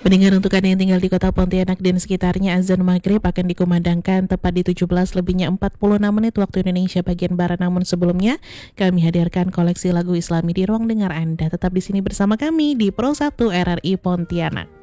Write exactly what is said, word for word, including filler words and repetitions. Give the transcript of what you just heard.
Pendengar, untuk Anda yang tinggal di kota Pontianak dan sekitarnya, azan maghrib akan dikumandangkan tepat di tujuh belas lebihnya empat puluh enam menit waktu Indonesia bagian Barat. Namun sebelumnya, kami hadirkan koleksi lagu Islami di ruang dengar Anda. Tetap di sini bersama kami di Pro satu R R I Pontianak.